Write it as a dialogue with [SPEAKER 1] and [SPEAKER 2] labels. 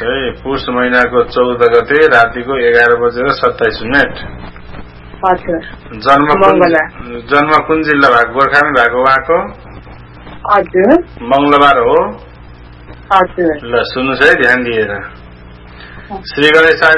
[SPEAKER 1] है पुष महिनाको 14 गते रातिको 11:27।
[SPEAKER 2] हजुर।
[SPEAKER 1] जन्म कुन जिल्ला भएको? गोर्खामै भएको उहाँको?
[SPEAKER 2] हजुर।
[SPEAKER 1] मंगलबार हो?
[SPEAKER 2] हजुर।
[SPEAKER 1] ल सुन्नुहोस् है ध्यान दिएर। श्री गणेशाय